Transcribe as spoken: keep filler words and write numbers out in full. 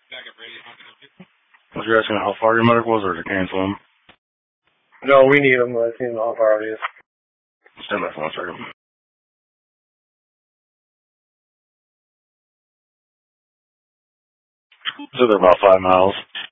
Was you asking how far your medical was, or to cancel him? No, we need him. I seen how far it is. Stand by for one second. So they're about five miles.